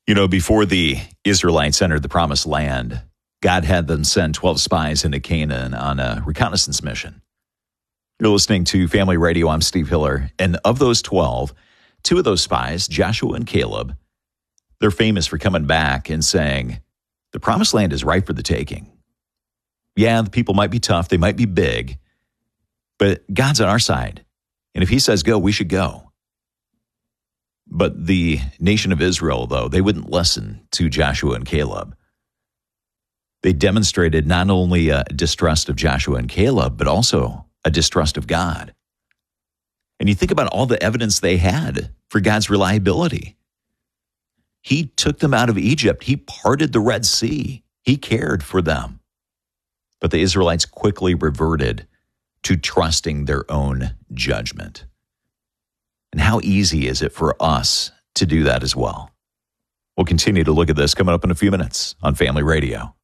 Before the Israelites entered the Promised Land, God had them send 12 spies into Canaan on a reconnaissance mission. You're listening to Family Radio. I'm Steve Hiller. And of those 12, two of those spies, Joshua and Caleb, they're famous for coming back and saying, the Promised Land is ripe for the taking. Yeah, the people might be tough. They might be big. But God's on our side. And if he says go, we should go. But the nation of Israel, though, they wouldn't listen to Joshua and Caleb. They demonstrated not only a distrust of Joshua and Caleb, but also a distrust of God. And you think about all the evidence they had for God's reliability. He took them out of Egypt. He parted the Red Sea. He cared for them. But the Israelites quickly reverted to trusting their own judgment. And how easy is it for us to do that as well? We'll continue to look at this coming up in a few minutes on Family Radio.